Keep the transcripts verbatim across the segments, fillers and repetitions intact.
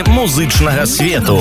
музычнага свету.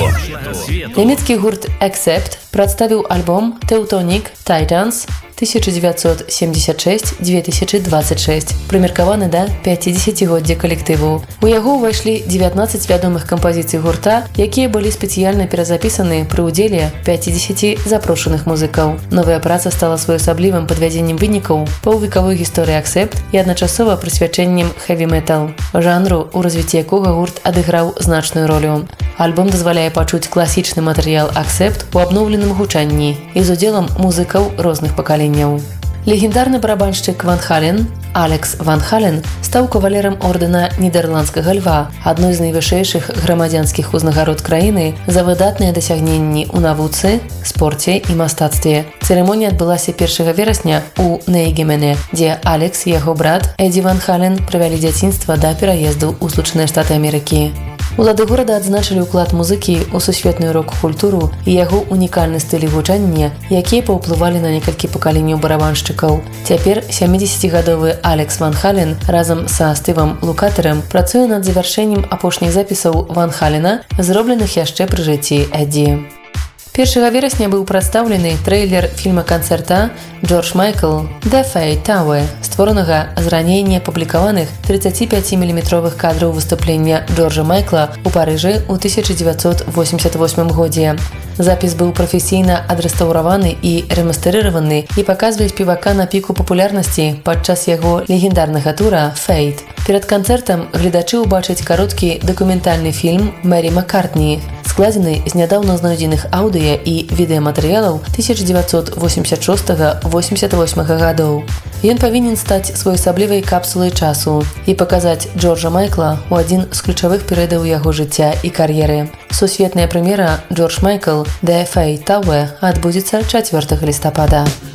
Нямецкі гурт Accept прадставіў альбом Teutonic Titans тысяча девятьсот семьдесят шесть - две тысячи двадцать шесть, прымеркаваны да пяцідзесяцігоддзя калектыву. У яго ўвайшлі дзевятнаццаць вядомых кампазіцый гурта, якія былі спецыяльна перазапісаны пры ўдзеле пяцідзесяці запрошаных музыкаў. Новая праца стала своеасаблівым падвядзеннем вынікаў паўвекавой гісторыі Accept і адначасова прысвячэннем хэві-метал, жанру, у развіцці якога гурт адыграў значную ролю. Альбом дазваляе пачуць класічны матэрыял Accept у абноўленым гучанні і з удзелам музыкаў розных пакаленняў. Легендарны барабаншчык Ван Хален, Алекс Ван Хален, стаў кавалерам ордэна Нідерландскага льва, адной з найвышэйшых грамадзянскіх узнагарод краіны за выдатныя дасягненні ў навуцы, спорце і мастацтве. Цырымонія адбылася першага верасня ў Нейгемене, дзе Алекс і яго брат Эдді Ван Хален правялі дзяцінства да пераезду ў Злучаныя Штаты Амерыкі. Улады горада адзначылі ўклад музыкі ў сусветную рок-культуру і яго унікальны стыль гучання, якія паўплывалі на некалькі пакаленняў барабаншчыкаў. Цяпер сямідзесяцігадовы Алекс Ван Хален разам са Стывам Лукатэрам працуе над завяршэннем апошніх запісаў Ван Халена, зробленых яшчэ пры жыцці Эдді. першага верасня быў прадстаўлены трэйлер фільма-канцэрта «Джордж Майкл The Fate Tower», створанага з раней не апублікаваных трыццаціпяціміліметровых кадраў выступлення Джорджа Майкла ў Парыжы ў тысяча дзевяцьсот восемьдесят восьмым годзе. Запіс быў прафесійна адрэстаўраваны і рэмастэрыраваны і паказвае спевака на піку папулярнасці падчас яго легендарнага тура «Fate». Перад канцэртам гледачы ўбачаць кароткі дакументальны фільм «Мэри Маккартні», складзены з нядаўна знойдзеных аўдыё і відэаматэрыялаў тысяча дзевяцьсот восемьдесят шостага - восемьдесят восьмага гадоў. Ён павінен стаць своеасаблівай капсулай часу і паказаць Джорджа Майкла ў адзін з ключавых перыядаў яго жыцця і кар'еры. Сусветная прэм'ера «Джордж Майкл The Fate Tower» адбудзецца чацвёртага лістапада.